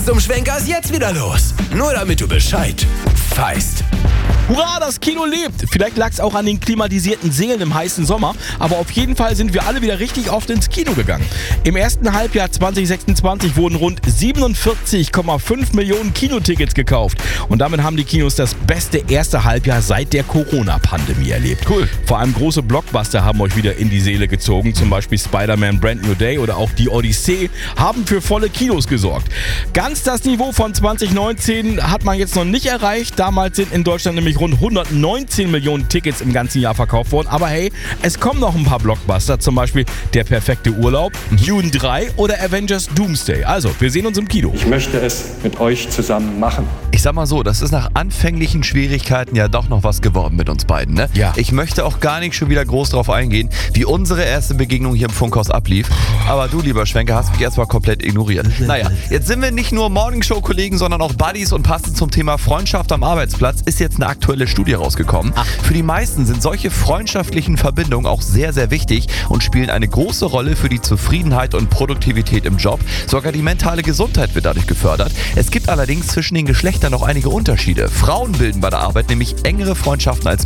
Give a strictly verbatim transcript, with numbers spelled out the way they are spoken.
Rundumschwenker ist jetzt wieder los. Nur damit du Bescheid weißt. Hurra, das Kino lebt! Vielleicht lag es auch an den klimatisierten Sälen im heißen Sommer, aber auf jeden Fall sind wir alle wieder richtig oft ins Kino gegangen. Im ersten Halbjahr zwanzig sechsundzwanzig wurden rund siebenundvierzig Komma fünf Millionen Kinotickets gekauft. Und damit haben die Kinos das beste erste Halbjahr seit der Corona-Pandemie erlebt. Cool. Vor allem große Blockbuster haben euch wieder in die Seele gezogen. Zum Beispiel Spider-Man Brand New Day oder auch Die Odyssee haben für volle Kinos gesorgt. Ganz das Niveau von zwanzig neunzehn hat man jetzt noch nicht erreicht. Damals sind in Deutschland nämlich rund hundertneunzehn Millionen Tickets im ganzen Jahr verkauft worden. Aber hey, es kommen noch ein paar Blockbuster, zum Beispiel Der perfekte Urlaub, Dune drei oder Avengers Doomsday. Also, wir sehen uns im Kino. Ich möchte es mit euch zusammen machen. Ich sag mal so, das ist nach anfänglichen Schwierigkeiten ja doch noch was geworden mit uns beiden, ne? Ja. Ich möchte auch gar nicht schon wieder groß drauf eingehen, wie unsere erste Begegnung hier im Funkhaus ablief. Aber du, lieber Schwenker, hast mich erstmal komplett ignoriert. Naja, jetzt sind wir nicht nur Morningshow-Kollegen, sondern auch Buddies und passend zum Thema Freundschaft am Arbeitsplatz ist jetzt eine aktuelle Studie rausgekommen. Ach. Für die meisten sind solche freundschaftlichen Verbindungen auch sehr, sehr wichtig und spielen eine große Rolle für die Zufriedenheit und Produktivität im Job. Sogar die mentale Gesundheit wird dadurch gefördert. Es gibt allerdings zwischen den Geschlechtern noch einige Unterschiede. Frauen bilden bei der Arbeit nämlich engere Freundschaften als